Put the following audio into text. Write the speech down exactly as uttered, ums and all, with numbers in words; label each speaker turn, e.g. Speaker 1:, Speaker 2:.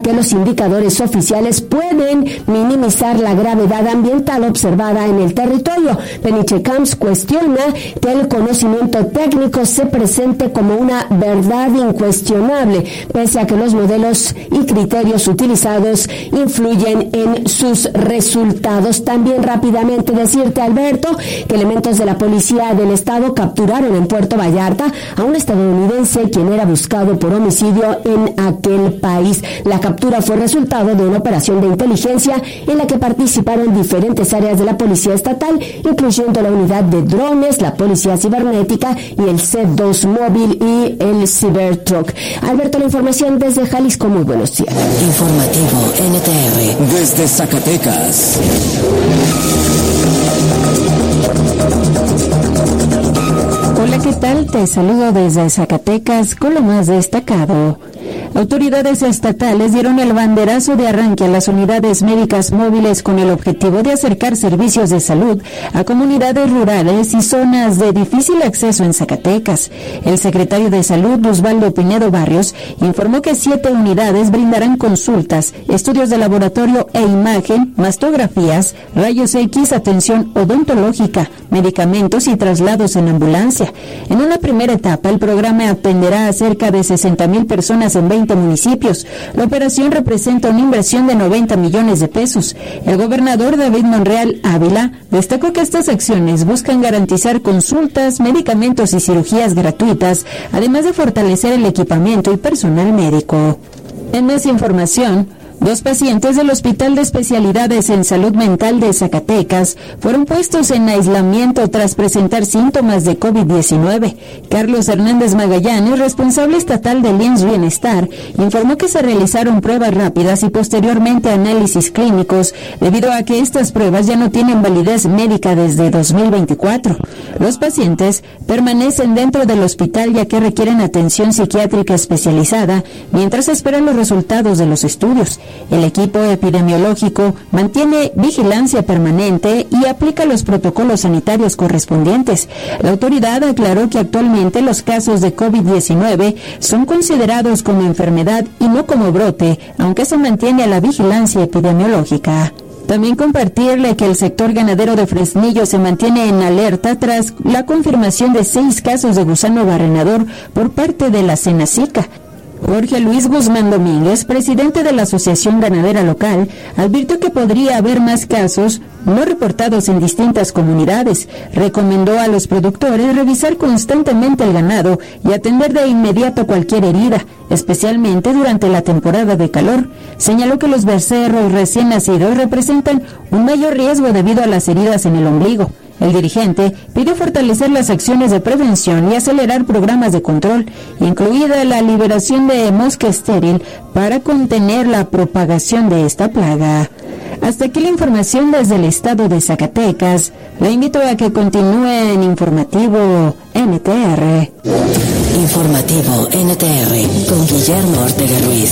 Speaker 1: que los indicadores oficiales pueden minimizar la gravedad ambiental observada en el territorio. Peniche Camps cuestiona que el conocimiento técnico se presente como una verdad incuestionable, pese a que los modelos y criterios utilizados influyen en sus resultados. También rápidamente decirte, Alberto, que elementos de la policía del estado capturaron en Puerto Vallarta a un estadounidense quien era buscado por homicidio en aquel país. La captura fue resultado de una operación de inteligencia en la que participaron diferentes áreas de la policía estatal, incluyendo la unidad de drones, la policía cibernética y el C dos móvil y el Cybertruck. Alberto, la información desde Jalisco. Muy buenos días.
Speaker 2: Informativo N T R desde Zacatecas.
Speaker 3: Hola, ¿qué tal? Te saludo desde Zacatecas con lo más destacado. Autoridades estatales dieron el banderazo de arranque a las unidades médicas móviles con el objetivo de acercar servicios de salud a comunidades rurales y zonas de difícil acceso en Zacatecas. El secretario de Salud, Osvaldo Pinedo Barrios, informó que siete unidades brindarán consultas, estudios de laboratorio e imagen, mastografías, rayos X, atención odontológica, medicamentos y traslados en ambulancia. En una primera etapa, el programa atenderá a cerca de sesenta mil personas en veinte municipios. La operación representa una inversión de noventa millones de pesos. El gobernador David Monreal Ávila destacó que estas acciones buscan garantizar consultas, medicamentos y cirugías gratuitas, además de fortalecer el equipamiento y personal médico. En más información, dos pacientes del Hospital de Especialidades en Salud Mental de Zacatecas fueron puestos en aislamiento tras presentar síntomas de COVID diecinueve. Carlos Hernández Magallanes, responsable estatal del I E M S S Bienestar, informó que se realizaron pruebas rápidas y posteriormente análisis clínicos, debido a que estas pruebas ya no tienen validez médica desde dos mil veinticuatro. Los pacientes permanecen dentro del hospital ya que requieren atención psiquiátrica especializada mientras esperan los resultados de los estudios. El equipo epidemiológico mantiene vigilancia permanente y aplica los protocolos sanitarios correspondientes. La autoridad aclaró que actualmente los casos de COVID diecinueve son considerados como enfermedad y no como brote, aunque se mantiene la vigilancia epidemiológica. También compartirle que el sector ganadero de Fresnillo se mantiene en alerta tras la confirmación de seis casos de gusano barrenador por parte de la Senacica. Jorge Luis Guzmán Domínguez, presidente de la Asociación Ganadera Local, advirtió que podría haber más casos no reportados en distintas comunidades. Recomendó a los productores revisar constantemente el ganado y atender de inmediato cualquier herida, especialmente durante la temporada de calor. Señaló que los becerros recién nacidos representan un mayor riesgo debido a las heridas en el ombligo. El dirigente pidió fortalecer las acciones de prevención y acelerar programas de control, incluida la liberación de mosca estéril para contener la propagación de esta plaga. Hasta aquí la información desde el estado de Zacatecas. Le invito a que continúe en Informativo N T R.
Speaker 2: Informativo N T R con Guillermo Ortega Ruiz.